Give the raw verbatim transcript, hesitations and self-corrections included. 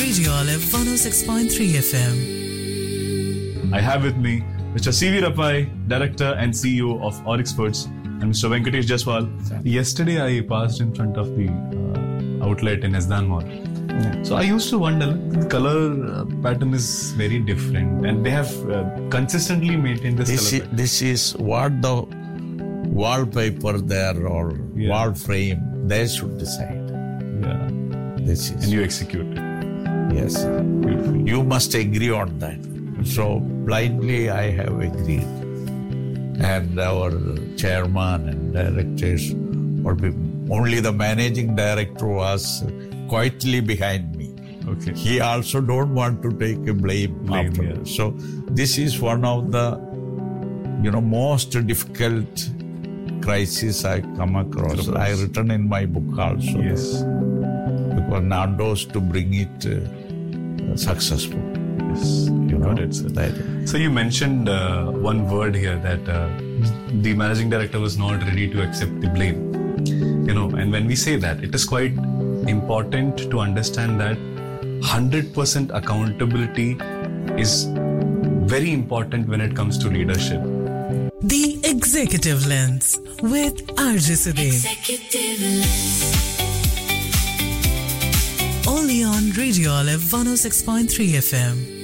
Radio Olive one oh six point three F M. I have with me Mister C V Rappai, Director and C E O of Oryx Foods, and Mister Venkatesh Jaswal. Yesterday I passed in front of the uh, outlet in Esdan Mall. Yeah. So I used to wonder, the color uh, pattern is very different and they have uh, consistently maintained this, this color is, this is what the wallpaper there or yeah. wall frame, they should decide. Yeah. This is. And you execute. Yes. Beautiful. You must agree on that. So blindly I have agreed. And our chairman and directors, or only the managing director was quietly behind me. Okay. He also don't want to take a blame, blame after. Yeah. So this is one of the, you know, most difficult crisis I come across. Across. I written in my book also. Yes. Because Nando's to bring it uh, successful. Yes. You Got know, it, sir. that. So you mentioned uh, one word here that uh, the managing director was not ready to accept the blame. You know, and when we say that, it is quite important to understand that one hundred percent accountability is very important when it comes to leadership. The Executive Lens with R J Sudev. Executive Lens. Only on Radio Olive one oh six point three F M.